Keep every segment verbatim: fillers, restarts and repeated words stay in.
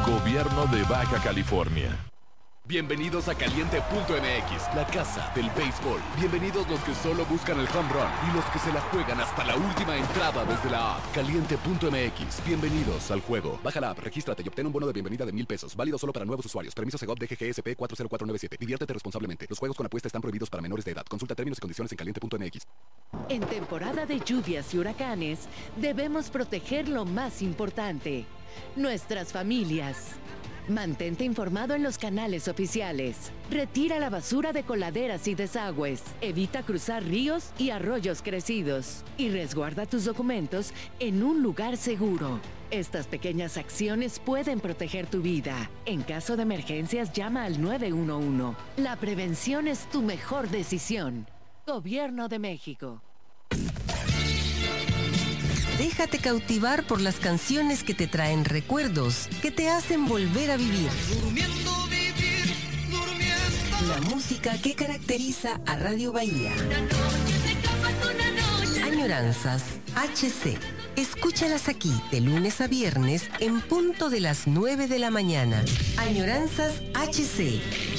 Gobierno de Baja California. Bienvenidos a Caliente punto M X, la casa del béisbol. Bienvenidos los que solo buscan el home run y los que se la juegan hasta la última entrada desde la app. Caliente punto M X, bienvenidos al juego. Baja la app, regístrate y obtén un bono de bienvenida de mil pesos. Válido solo para nuevos usuarios. Permiso Segov D G G S P cuatro cero cuatro nueve siete. Diviértete responsablemente. Los juegos con apuesta están prohibidos para menores de edad. Consulta términos y condiciones en Caliente punto M X. En temporada de lluvias y huracanes, debemos proteger lo más importante: nuestras familias. Mantente informado en los canales oficiales. Retira la basura de coladeras y desagües. Evita cruzar ríos y arroyos crecidos. Y resguarda tus documentos en un lugar seguro. Estas pequeñas acciones pueden proteger tu vida. En caso de emergencias, llama al nueve uno uno. La prevención es tu mejor decisión. Gobierno de México. Déjate cautivar por las canciones que te traen recuerdos, que te hacen volver a vivir. Durmiendo, vivir, durmiendo. La música que caracteriza a Radio Bahía. Añoranzas H C. Escúchalas aquí de lunes a viernes en punto de las nueve de la mañana. Añoranzas H C.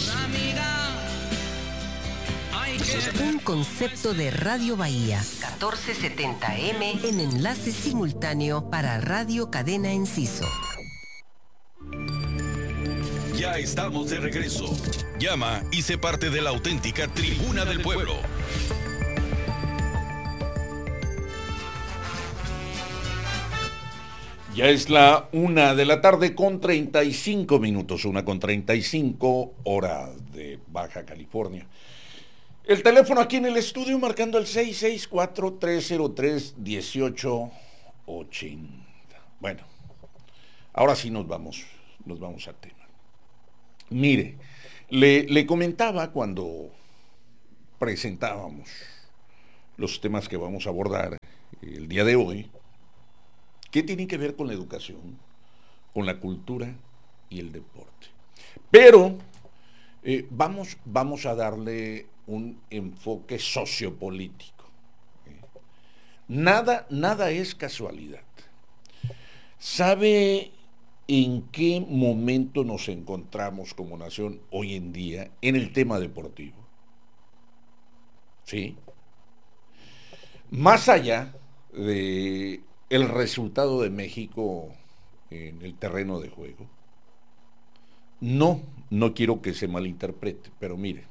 Un concepto de Radio Bahía, catorce setenta eme en enlace simultáneo para Radio Cadena Enciso. Ya estamos de regreso. Llama y sé parte de la auténtica Tribuna del Pueblo. Ya es la una de la tarde con treinta y cinco minutos, una con treinta y cinco, hora de Baja California. El teléfono aquí en el estudio marcando el seis seis cuatro, tres cero tres, uno ocho ocho cero. Bueno, ahora sí nos vamos, nos vamos al tema. Mire, le, le comentaba cuando presentábamos los temas que vamos a abordar el día de hoy, que tienen que ver con la educación, con la cultura y el deporte. Pero eh, vamos, vamos a darle un enfoque sociopolítico. Nada, nada es casualidad. ¿Sabe en qué momento nos encontramos como nación hoy en día en el tema deportivo? ¿Sí? Más allá de el resultado de México en el terreno de juego, no, no quiero que se malinterprete, pero mire,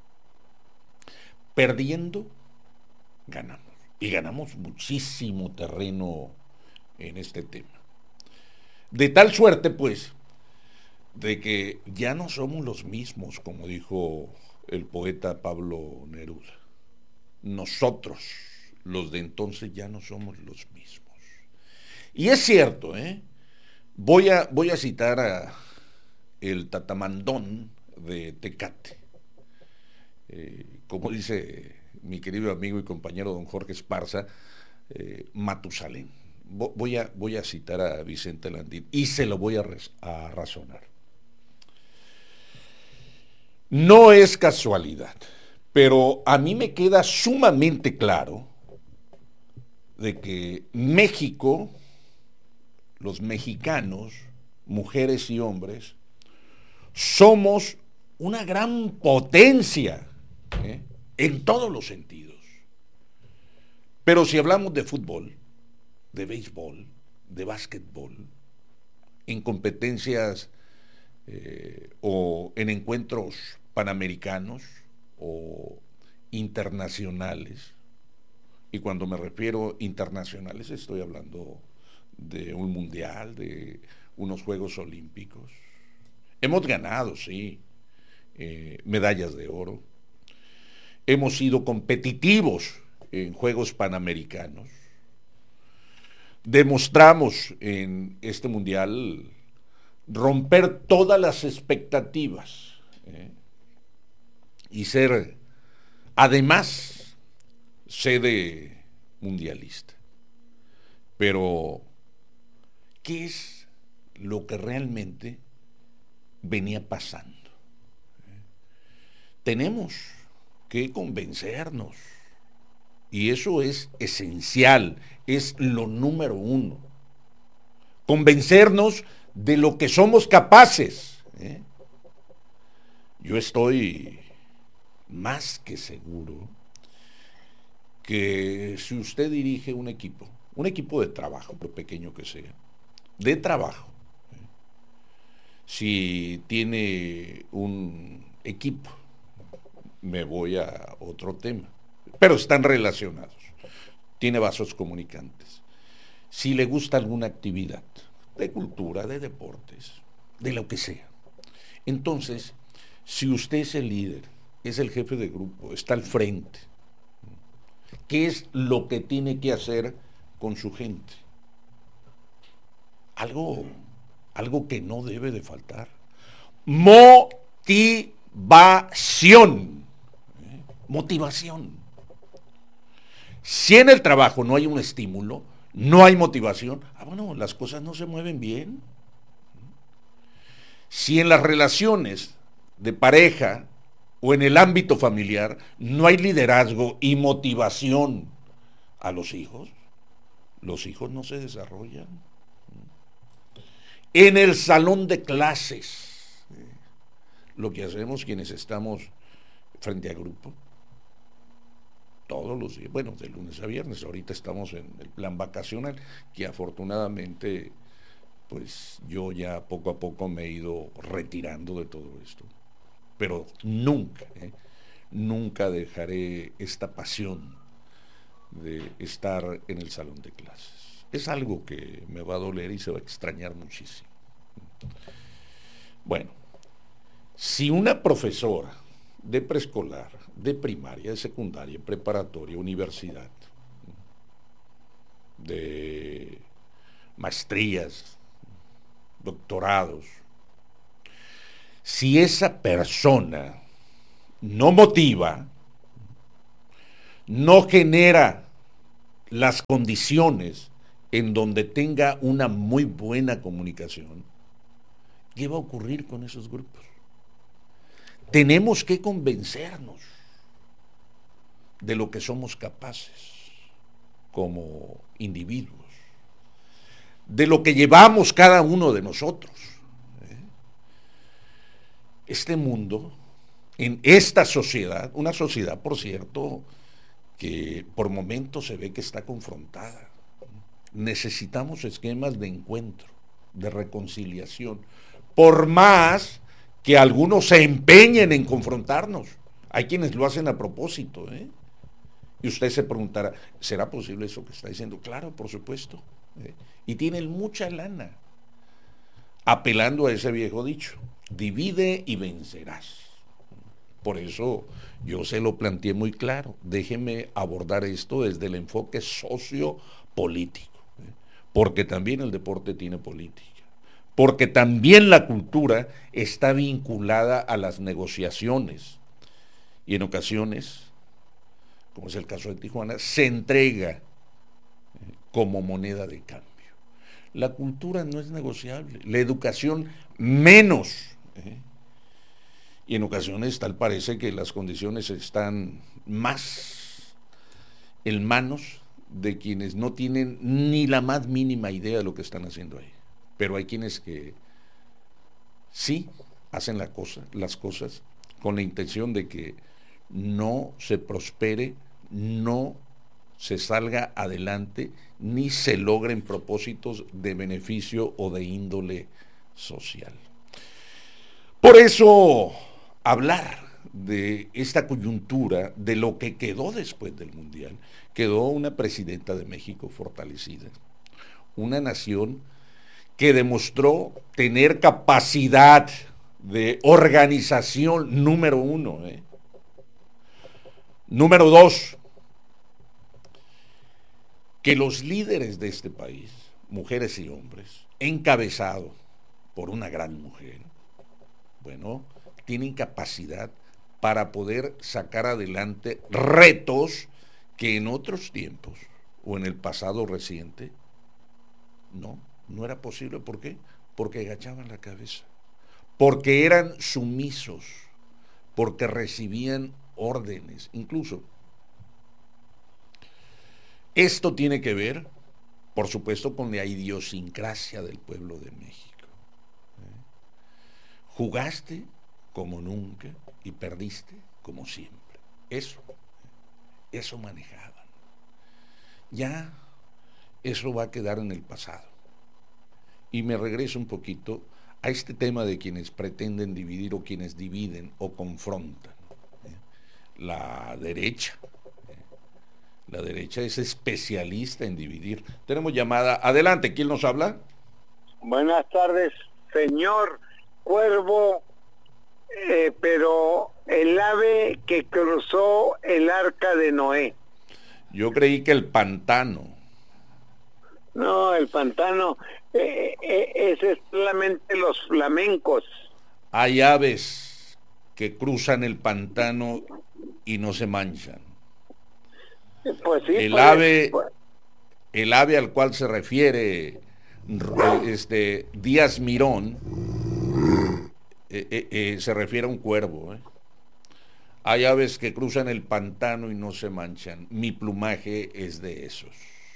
perdiendo, ganamos. Y ganamos muchísimo terreno en este tema. De tal suerte, pues, de que ya no somos los mismos, como dijo el poeta Pablo Neruda. Nosotros, los de entonces, ya no somos los mismos. Y es cierto, ¿eh? Voy a, voy a citar a el tatamandón de Tecate. Eh, como dice mi querido amigo y compañero don Jorge Esparza, eh, Matusalén. Voy a, voy a citar a Vicente Landín y se lo voy a, res, a razonar. No es casualidad, pero a mí me queda sumamente claro de que México, los mexicanos, mujeres y hombres, somos una gran potencia, ¿eh? en todos los sentidos. Pero si hablamos de fútbol, de béisbol, de básquetbol, en competencias eh, o en encuentros panamericanos o internacionales, y cuando me refiero internacionales estoy hablando de un mundial, de unos Juegos Olímpicos. Hemos ganado, sí, eh, medallas de oro. Hemos sido competitivos en Juegos Panamericanos. Demostramos en este mundial romper todas las expectativas, ¿eh? y ser, además, sede mundialista. Pero, ¿qué es lo que realmente venía pasando? ¿Eh? Tenemos que convencernos, y eso es esencial, es lo número uno. Convencernos de lo que somos capaces. ¿eh? Yo estoy más que seguro que si usted dirige un equipo, un equipo de trabajo, lo pequeño que sea, de trabajo, ¿eh? si tiene un equipo, me voy a otro tema, pero están relacionados, tiene vasos comunicantes, si le gusta alguna actividad, de cultura, de deportes, de lo que sea, entonces, si usted es el líder, es el jefe de grupo, está al frente, ¿qué es lo que tiene que hacer con su gente? Algo, algo que no debe de faltar. Motivación. ¿eh? Motivación. Si en el trabajo no hay un estímulo, no hay motivación, ah, bueno, las cosas no se mueven bien. Si en las relaciones de pareja o en el ámbito familiar no hay liderazgo y motivación a los hijos, los hijos no se desarrollan. En el salón de clases, lo que hacemos quienes estamos frente a grupo, todos los días, bueno, de lunes a viernes, ahorita estamos en el plan vacacional, que afortunadamente, pues yo ya poco a poco me he ido retirando de todo esto. Pero nunca, ¿eh? nunca dejaré esta pasión de estar en el salón de clases. Es algo que me va a doler y se va a extrañar muchísimo. Bueno, si una profesora de preescolar, de primaria, de secundaria, preparatoria, universidad, de maestrías, doctorados, si esa persona no motiva, no genera las condiciones en donde tenga una muy buena comunicación, ¿qué va a ocurrir con esos grupos? Tenemos que convencernos de lo que somos capaces como individuos, de lo que llevamos cada uno de nosotros. Este mundo, en esta sociedad, una sociedad, por cierto, que por momentos se ve que está confrontada. Necesitamos esquemas de encuentro, de reconciliación, por más que algunos se empeñen en confrontarnos. Hay quienes lo hacen a propósito, ¿eh? Y usted se preguntará, ¿será posible eso que está diciendo? Claro, por supuesto. ¿eh? Y tienen mucha lana, apelando a ese viejo dicho, divide y vencerás. Por eso yo se lo planteé muy claro, déjeme abordar esto desde el enfoque sociopolítico, ¿eh? porque también el deporte tiene política, porque también la cultura está vinculada a las negociaciones y en ocasiones, como es el caso de Tijuana, se entrega ¿eh? como moneda de cambio. La cultura no es negociable, la educación menos. ¿eh? Y en ocasiones tal parece que las condiciones están más en manos de quienes no tienen ni la más mínima idea de lo que están haciendo ahí. Pero hay quienes que sí hacen la cosa, las cosas con la intención de que no se prospere, no se salga adelante, ni se logren propósitos de beneficio o de índole social. Por eso, hablar de esta coyuntura, de lo que quedó después del Mundial, quedó una presidenta de México fortalecida, una nación que demostró tener capacidad de organización, número uno. ¿eh? Número dos, que los líderes de este país, mujeres y hombres, encabezado por una gran mujer, bueno, tienen capacidad para poder sacar adelante retos que en otros tiempos o en el pasado reciente no, no era posible. ¿Por qué? Porque agachaban la cabeza, porque eran sumisos, porque recibían órdenes. Incluso esto tiene que ver, por supuesto, con la idiosincrasia del pueblo de México. Jugaste como nunca y perdiste como siempre. Eso, eso manejaban. Ya eso va a quedar en el pasado. Y me regreso un poquito a este tema de quienes pretenden dividir o quienes dividen o confrontan. ¿eh? La derecha. ¿eh? La derecha es especialista en dividir. Tenemos llamada. Adelante, ¿quién nos habla? Buenas tardes, señor Cuervo, eh, pero el ave que cruzó el arca de Noé. Yo creí que el pantano. No, el pantano, eh, eh, ese es solamente los flamencos. Hay aves que cruzan el pantano y no se manchan. Pues sí. El pues, ave, pues, el ave al cual se refiere este Díaz Mirón, eh, eh, eh, se refiere a un cuervo. ¿eh? Hay aves que cruzan el pantano y no se manchan. Mi plumaje es de esos.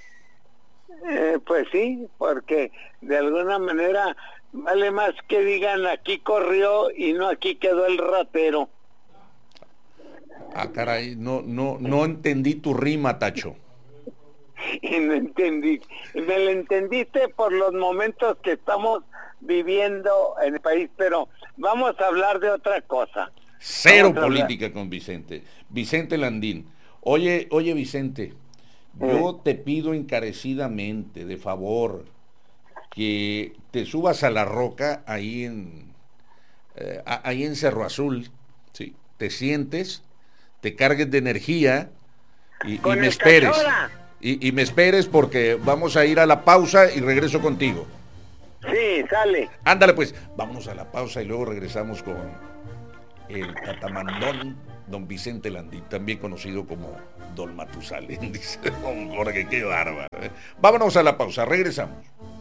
eh, pues sí, porque de alguna manera vale más que digan aquí corrió y no aquí quedó el ratero. Ah, caray, no, no, no entendí tu rima, Tacho. Y no entendí. Me lo entendiste por los momentos que estamos viviendo en el país, pero vamos a hablar de otra cosa. Cero Vamos a hablar. política con Vicente. Vicente Landín. Oye, oye Vicente, yo te pido encarecidamente, de favor, que te subas a la roca ahí en eh, ahí en Cerro Azul, ¿sí? Te sientes, te cargues de energía y, y Con me el esperes. Cachora. Y, y me esperes porque vamos a ir a la pausa y regreso contigo. Sí, sale. Ándale pues, vámonos a la pausa y luego regresamos con el catamandón don Vicente Landín, también conocido como Don Matusalén, dice don Jorge, qué bárbaro. ¿eh? Vámonos a la pausa, regresamos.